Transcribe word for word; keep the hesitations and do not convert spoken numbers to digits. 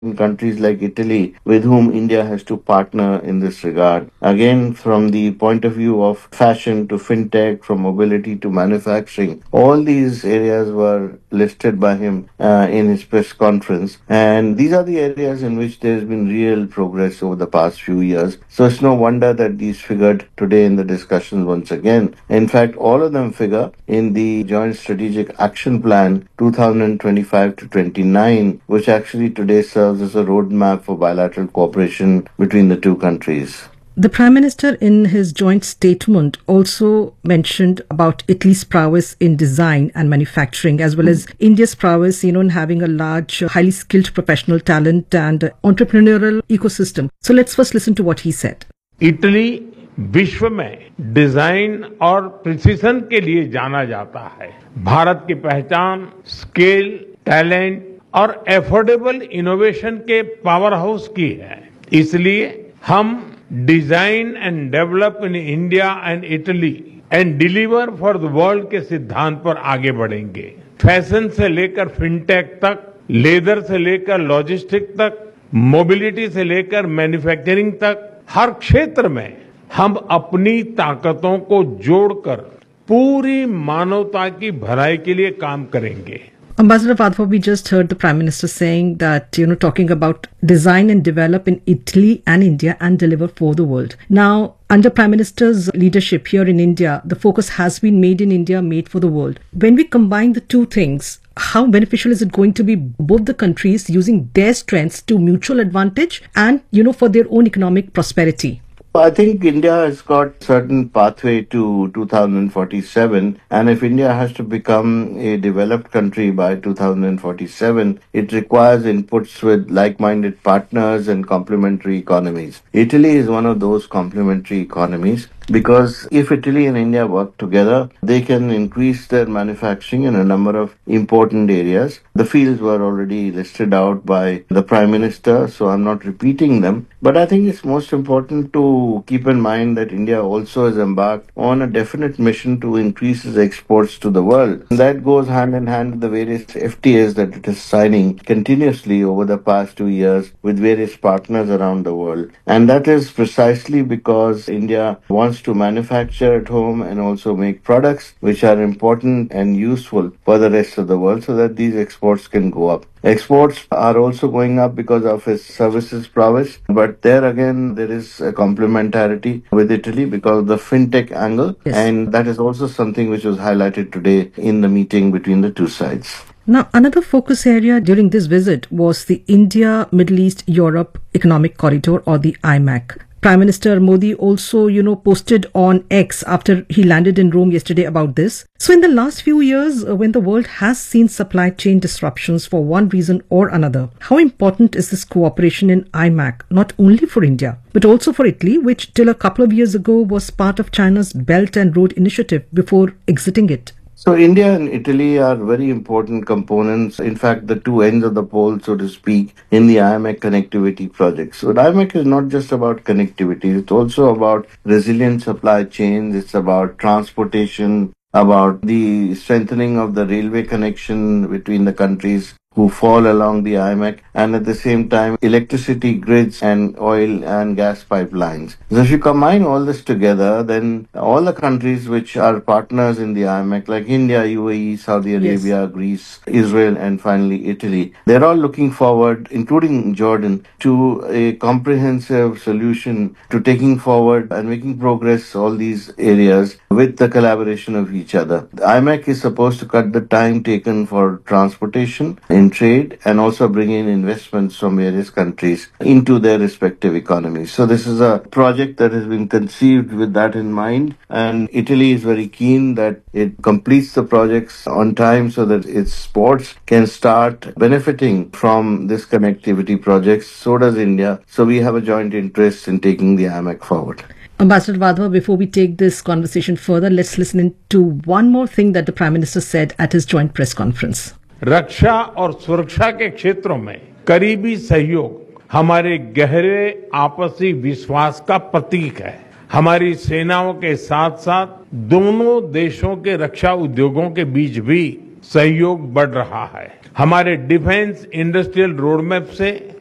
in countries like Italy, with whom India has to partner in this regard. Again, from the point of view of fashion to fintech, from mobility to manufacturing, all these areas were listed by him uh, in his press conference. And these are the areas in which there has been real progress over the past few years. So it's no wonder that these figured today in the discussion once again. In fact, all of them figure in the Joint Strategic Action Plan two thousand twenty-five to twenty-nine, which actually today serves as a roadmap for bilateral cooperation between the two countries. The Prime Minister, in his joint statement, also mentioned about Italy's prowess in design and manufacturing, as well as India's prowess, you know, in having a large, highly skilled professional talent and entrepreneurial ecosystem. So let's first listen to what he said. Italy विश्व में design और precision के लिए जाना जाता है। भारत की पहचान स्केल, टैलेंट और एफोर्डेबल इनोवेशन के पावर हाउस की है। इसलिए हम design and develop in India and Italy and deliver for the world के सिद्धांत पर आगे बढ़ेंगे। फैशन से लेकर फिनटेक तक, लेदर से लेकर लॉजिस्टिक तक, मोबिलिटी से लेकर मैन्युफैक्चरिंग तक, हर क्षेत्र में हम अपनी ताकतों को जोड़कर पूरी मानवता की भलाई के लिए काम करेंगे। Ambassador Vadva, we just heard the Prime Minister saying that, you know, talking about design and develop in Italy and India and deliver for the world. Now, under Prime Minister's leadership here in India, the focus has been made in India, made for the world. When we combine the two things, how beneficial is it going to be both the countries using their strengths to mutual advantage and, you know, for their own economic prosperity? I think India has got certain pathway to two thousand forty-seven, and if India has to become a developed country by two thousand forty-seven, it requires inputs with like-minded partners and complementary economies. Italy is one of those complementary economies, because if Italy and India work together, they can increase their manufacturing in a number of important areas. The fields were already listed out by the Prime Minister, so I'm not repeating them. But I think it's most important to keep in mind that India also has embarked on a definite mission to increase its exports to the world. And that goes hand in hand with the various F T As that it is signing continuously over the past two years with various partners around the world. And that is precisely because India wants to manufacture at home and also make products which are important and useful for the rest of the world so that these exports can go up. Exports are also going up because of its services prowess, but there again there is a complementarity with Italy because of the fintech angle, yes. And that is also something which was highlighted today in the meeting between the two sides. Now, another focus area during this visit was the India, Middle East, Europe Economic Corridor, or the I M E C. Prime Minister Modi also, you know, posted on X after he landed in Rome yesterday about this. So in the last few years, uh, when the world has seen supply chain disruptions for one reason or another, how important is this cooperation in I M E C, not only for India, but also for Italy, which till a couple of years ago was part of China's Belt and Road Initiative before exiting it? So India and Italy are very important components, in fact the two ends of the pole, so to speak, in the I M E C connectivity project. So the I M E C is not just about connectivity, it's also about resilient supply chains, it's about transportation, about the strengthening of the railway connection between the countries who fall along the I M E C, and at the same time electricity grids and oil and gas pipelines. So if you combine all this together, then all the countries which are partners in the I M E C, like India, U A E, Saudi Arabia, yes. Greece, Israel, and finally Italy, they're all looking forward, including Jordan, to a comprehensive solution to taking forward and making progress all these areas with the collaboration of each other. The I M E C is supposed to cut the time taken for transportation in trade and also bring in investments from various countries into their respective economies. So this is a project that has been conceived with that in mind, and Italy is very keen that it completes the projects on time so that its ports can start benefiting from this connectivity project. So does India. So we have a joint interest in taking the I M E C forward. Ambassador Vadva, before we take this conversation further, let's listen in to one more thing that the Prime Minister said at his joint press conference. रक्षा और सुरक्षा के क्षेत्रों में करीबी सहयोग हमारे गहरे आपसी विश्वास का प्रतीक है। हमारी सेनाओं के साथ साथ दोनों देशों के रक्षा उद्योगों के बीच भी सहयोग बढ़ रहा है। हमारे डिफेंस इंडस्ट्रियल रोडमैप से